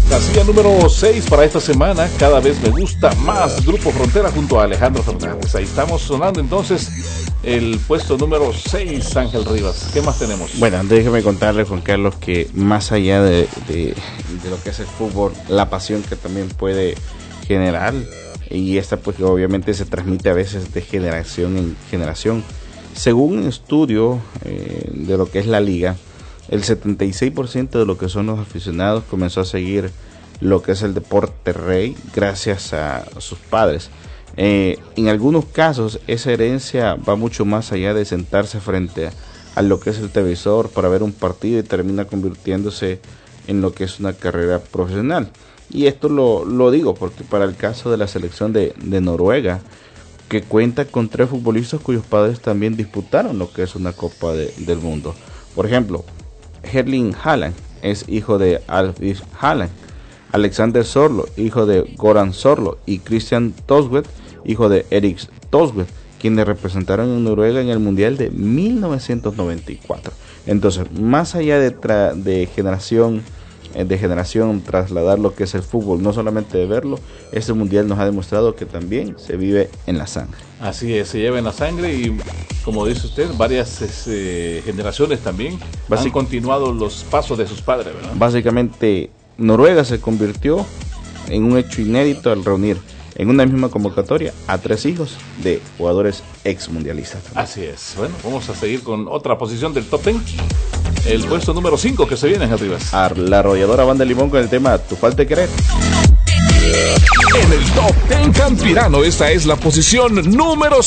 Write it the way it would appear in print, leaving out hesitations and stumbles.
Casilla número 6 para esta semana, Cada vez me gusta más, Grupo Frontera junto a Alejandro Fernández. Ahí estamos sonando entonces el puesto número 6, Ángel Rivas. ¿Qué más tenemos? Bueno, déjeme contarle, Juan Carlos, que más allá de lo que es el fútbol, la pasión que también puede generar, y esta pues obviamente se transmite a veces de generación en generación. Según un estudio de lo que es la liga, el 76% de lo que son los aficionados comenzó a seguir lo que es el deporte rey gracias a sus padres. En algunos casos esa herencia va mucho más allá de sentarse frente a lo que es el televisor para ver un partido y termina convirtiéndose en lo que es una carrera profesional. Y esto lo digo porque para el caso de la selección de Noruega, que cuenta con 3 futbolistas cuyos padres también disputaron lo que es una Copa del Mundo. Por ejemplo, Erling Haaland es hijo de Alfred Haaland, Alexander Zorlo, hijo de Goran Zorlo, y Christian Toswed, hijo de Erik Toswed, quienes representaron a Noruega en el Mundial de 1994. Entonces, más allá de generación trasladar lo que es el fútbol, no solamente de verlo, este mundial nos ha demostrado que también se vive en la sangre. Así es, se lleva en la sangre y como dice usted, varias generaciones también han continuado los pasos de sus padres, ¿verdad? Básicamente, Noruega se convirtió en un hecho inédito al reunir en una misma convocatoria a 3 hijos de jugadores exmundialistas. Así es. Bueno, vamos a seguir con otra posición del top 10. El puesto número 5 que se viene arriba. La arrolladora Banda Limón con el tema Tu falta de querer. En el top 10 campirano, esta es la posición número 5.